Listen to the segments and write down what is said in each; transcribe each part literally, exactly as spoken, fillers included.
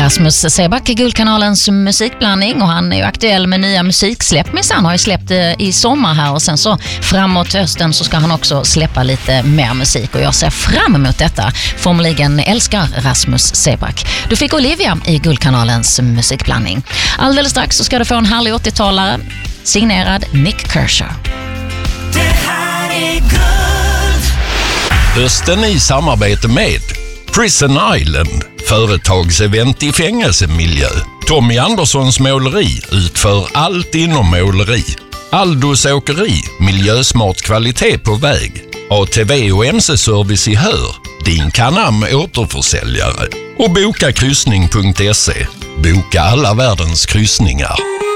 Rasmus Seback i Guldkanalens musikblandning, och han är ju aktuell med nya musiksläpp. Men han har ju släppt i sommar här, och sen så framåt hösten så ska han också släppa lite mer musik, och jag ser fram emot detta. Formligen älskar Rasmus Seback. Du fick Olivia i Guldkanalens musikblandning. Alldeles strax så ska du få en härlig åttiotalare signerad Nick Kershaw. Det här är Guld. Hösten i samarbete med Prison Island, företagsevent i fängelsemiljö. Tommy Anderssons måleri utför allt inom måleri. Aldos åkeri, miljösmart kvalitet på väg. A T V och M C-service i Hör, din Canam återförsäljare. Och boka kryssning punkt se. Boka alla världens kryssningar.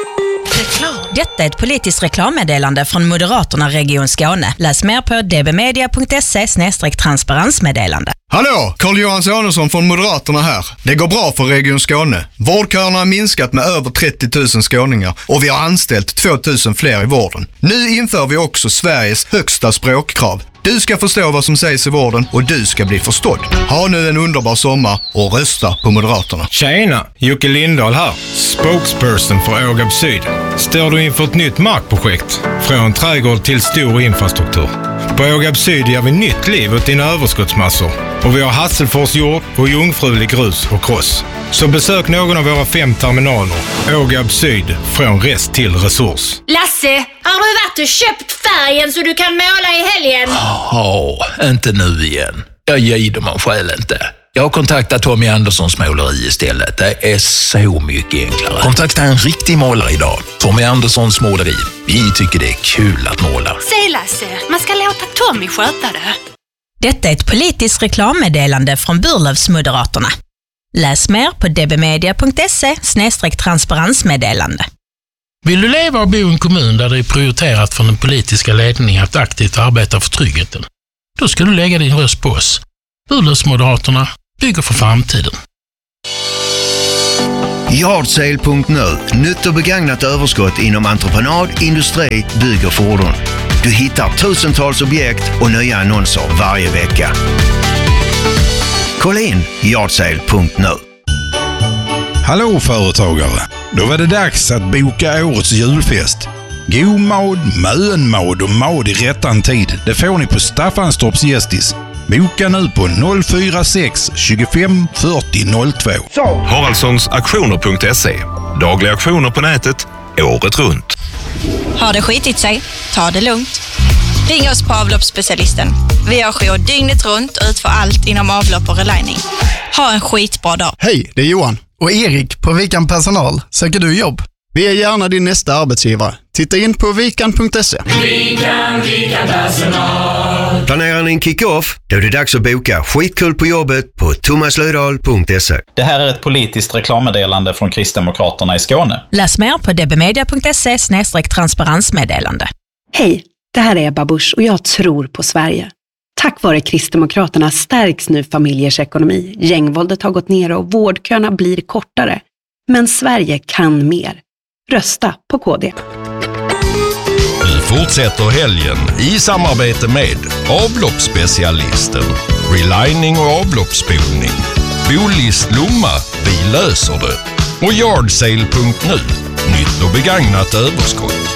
Detta är ett politiskt reklammeddelande från Moderaterna Region Skåne. Läs mer på d b media punkt se slash transparensmeddelande. Hallå, Carl-Johan Sonesson från Moderaterna här. Det går bra för Region Skåne. Vårdköerna har minskat med över trettio tusen skåningar och vi har anställt två tusen fler i vården. Nu inför vi också Sveriges högsta språkkrav. Du ska förstå vad som sägs i vården och du ska bli förstådd. Ha nu en underbar sommar och rösta på Moderaterna. Tjena, Jocke Lindahl här. Spokesperson för Ågab Syd. Står du inför ett nytt markprojekt? Från trädgård till stor infrastruktur. På Ågab Syd ger vi nytt liv åt dina överskottsmassor. Och vi har Hasselfors jord och jungfrulig grus och kross. Så besök någon av våra fem terminaler. Ågab Syd, från rest till resurs. Lasse, har du varit och köpt färgen så du kan måla i helgen? Ja, inte nu igen. Jag ger mig själv inte. Jag har kontaktat Tommy Anderssons måleri istället. Det är så mycket enklare. Kontakta en riktig målare idag. Tommy Anderssons måleri. Vi tycker det är kul att måla. Säg Lasse, man ska låta Tommy sköta det. Detta är ett politiskt reklammeddelande från Burlövs Moderaterna. Läs mer på d b media punkt se slash transparensmeddelande. Vill du leva och bo i en kommun där det är prioriterat från den politiska ledningen att aktivt arbeta för tryggheten? Då ska du lägga din röst på oss. Burlövs Moderaterna bygger för framtiden. Yardsale punkt nu. Nytt och begagnat överskott inom entreprenad, industri, bygg och fordon. Du hittar tusentals objekt och nya annonser varje vecka. Kolla in yardsale punkt nu. Hallå företagare! Då var det dags att boka årets julfest. God mad, mönmad och mad i rättan tid. Det får ni på Staffanstorps Gästis. Boka nu på noll fyra sex tjugofem fyrtio noll två. Haraldssons auktioner punkt se. Dagliga auktioner på nätet, året runt. Har det skitit sig? Ta det lugnt. Ring oss på avloppsspecialisten. Vi har jour dygnet runt och utför allt inom avlopp och relining. Ha en skitbra dag. Hej, det är Johan och Erik på Vikan Personal. Söker du jobb? Vi är gärna din nästa arbetsgivare. Titta in på vikan punkt se. Vikan, Vikan Personal. Planerar ni en kick-off? Då är det dags att boka skitkul på jobbet på thomas löfdahl punkt se. Det här är ett politiskt reklammeddelande från Kristdemokraterna i Skåne. Läs mer på d b media punkt se slash transparensmeddelande. Hej, det här är Ebba Busch och jag tror på Sverige. Tack vare Kristdemokraterna stärks nu familjers ekonomi. Gängvåldet har gått ner och vårdköerna blir kortare. Men Sverige kan mer. Rösta på K D. Vi fortsätter helgen i samarbete med avloppsspecialisten, relining och avloppsspolning, Bolist Lomma, vi löser det, och yardsale punkt nu, nytt och begagnat överskott.